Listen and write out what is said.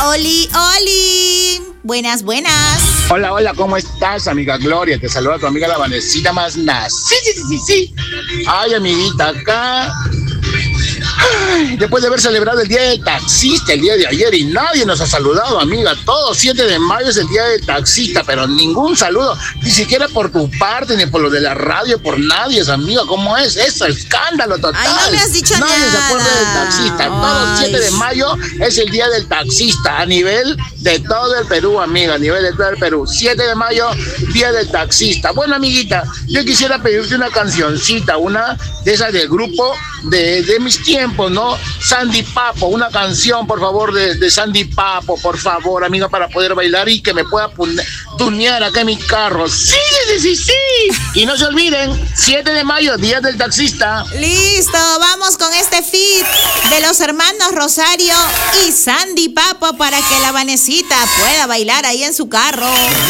Oli, Oli. Buenas, buenas. Hola, hola, ¿cómo estás, amiga Gloria? Te saluda tu amiga la Vanesita más sí. Ay, amiguita, acá. Ay, después de haber celebrado el Día del Taxista el día de ayer y nadie nos ha saludado, amiga. Todo 7 de mayo es el Día del Taxista, pero ningún saludo, ni siquiera por tu parte, ni por lo de la radio, por nadie, amiga. ¿Cómo es eso? Escándalo total. Ay, no me has dicho nadie nada. se acuerda del taxista. Todo 7 de mayo es el Día del Taxista a nivel de todo el Perú, amiga, a nivel de todo el Perú. 7 de mayo, Día del Taxista. Bueno, amiguita, yo quisiera pedirte una cancioncita, una de esas del grupo de mis tiempos, ¿no? Sandy Papo, una canción, por favor, de Sandy Papo, por favor, amiga, para poder bailar y que me pueda tunear acá en mi carro. Sí. Y no se olviden, 7 de mayo, Día del Taxista. Listo, vamos con este feat de los hermanos Rosario y Sandy Papo para que la Vanesita pueda bailar ahí en su carro.